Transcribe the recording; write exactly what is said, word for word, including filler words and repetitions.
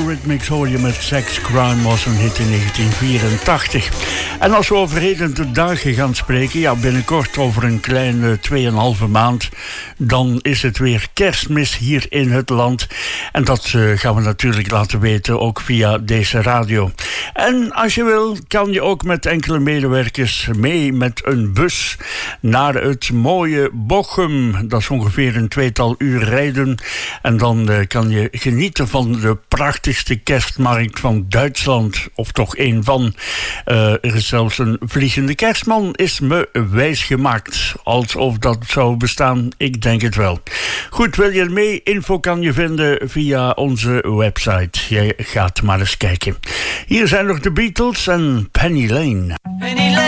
Eurythmics hoor je met Sex Crime, was een hit in negentien vierentachtig. En als we over heden de dagen gaan spreken, ja, binnenkort over een kleine tweeënhalve maand, dan is het weer kerstmis hier in het land. En dat uh, gaan we natuurlijk laten weten, ook via deze radio. En als je wil, kan je ook met enkele medewerkers mee met een bus naar het mooie Bochum. Dat is ongeveer een tweetal uur rijden. En dan uh, kan je genieten van de prachtigste kerstmarkt van Duitsland. Of toch een van. Uh, er is zelfs een vliegende kerstman, is me wijsgemaakt. Alsof dat zou bestaan, ik denk het wel. Goed, wil je mee? Info kan je vinden via onze website. Jij gaat maar eens kijken. Hier zijn nog de Beatles en Penny Lane. Penny Lane.